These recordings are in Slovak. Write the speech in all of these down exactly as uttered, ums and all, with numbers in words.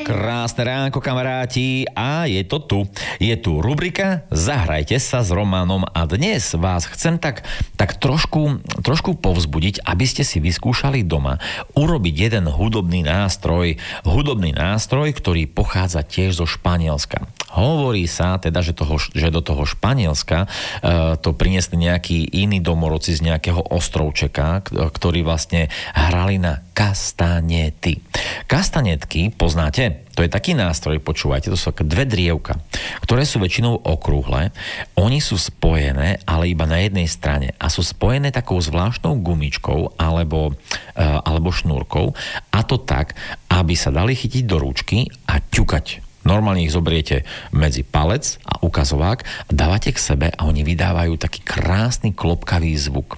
Krásne ránko, kamaráti, a je to tu. Je tu rubrika Zahrajte sa s Romanom a dnes vás chcem tak, tak trošku, trošku povzbudiť, aby ste si vyskúšali doma urobiť jeden hudobný nástroj, hudobný nástroj, ktorý pochádza tiež zo Španielska. Hovorí sa teda, že, toho, že do toho Španielska uh, to priniesli nejakí iní domorodci z nejakého ostrovčeka, ktorí vlastne hrali na kastanety. Kastanetky poznáte? To je taký nástroj, počúvajte, to sú dve drievka, ktoré sú väčšinou okrúhle. Oni sú spojené, ale iba na jednej strane a sú spojené takou zvláštnou gumičkou alebo, uh, alebo šnúrkou, a to tak, aby sa dali chytiť do ručky a ťukať. Normálne ich zobriete medzi palec a ukazovák a dávate k sebe a oni vydávajú taký krásny klopkavý zvuk.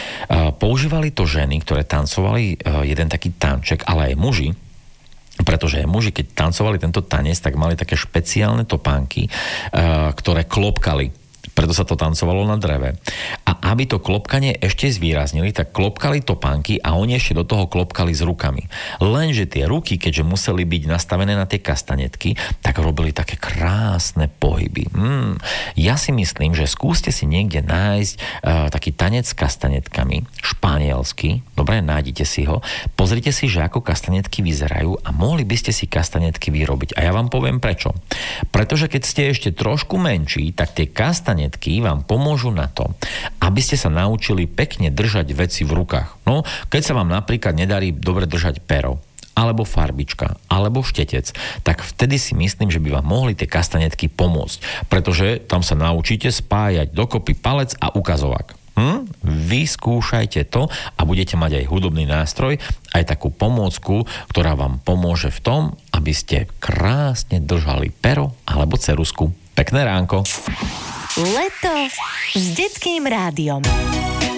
Používali to ženy, ktoré tancovali jeden taký tanček, ale aj muži, pretože aj muži, keď tancovali tento tanec, tak mali také špeciálne topánky, ktoré klopkali. Preto sa to tancovalo na dreve. A aby to klopkanie ešte zvýraznili, tak klopkali topánky a oni ešte do toho klopkali s rukami. Lenže tie ruky, keďže museli byť nastavené na tie kastanetky, tak robili také krásne pohyby. Mm. Ja si myslím, že skúste si niekde nájsť uh, taký tanec s kastanetkami, španielsky, dobre, nájdite si ho, pozrite si, že ako kastanetky vyzerajú a mohli by ste si kastanetky vyrobiť. A ja vám poviem prečo. Pretože keď ste ešte trošku menší, tak tie kastanetky vám pomôžu na to, aby ste sa naučili pekne držať veci v rukách. No, keď sa vám napríklad nedarí dobre držať pero, alebo farbička, alebo štetec, tak vtedy si myslím, že by vám mohli tie kastanetky pomôcť, pretože tam sa naučíte spájať dokopy palec a ukazovák. Hm? Vyskúšajte to a budete mať aj hudobný nástroj, aj takú pomôcku, ktorá vám pomôže v tom, aby ste krásne držali pero alebo ceruzku. Pekné ránko. Leto s detským rádiom.